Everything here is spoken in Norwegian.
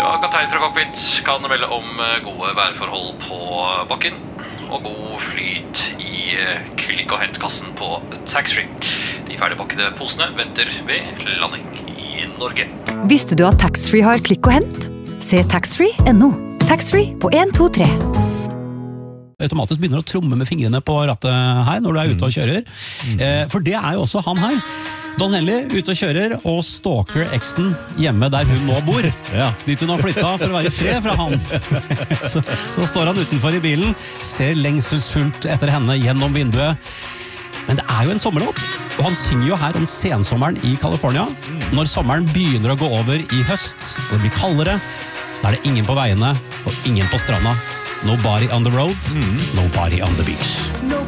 Ja, kaptein fra cockpit kan melde om gode værforhold på bakken og god flyt i klikk- og hentkassen på taxfree. De ferdigpakkede posene venter ved landing i Norge. Visste du at taxfree har klikk og hent? Se taxfree.no. Taxfree på 1, 2, 3. Automatisk begynner å tromme med fingrene på rattet her når du er ute og kjører. For det er jo også han her. Don Henley ute og kjører og stalker eksen hjemme der hun nå bor. Dit hun har flyttet for å være i fred fra han. Så står han utenfor i bilen, ser lengselsfullt etter henne gjennom vinduet. Men det er jo en sommerlåt, og han synger jo her om sensommeren i California. Når sommeren begynner å gå over i høst, og det blir kaldere, da er det ingen på veiene og ingen på stranda. Nobody on the road, nobody on the beach.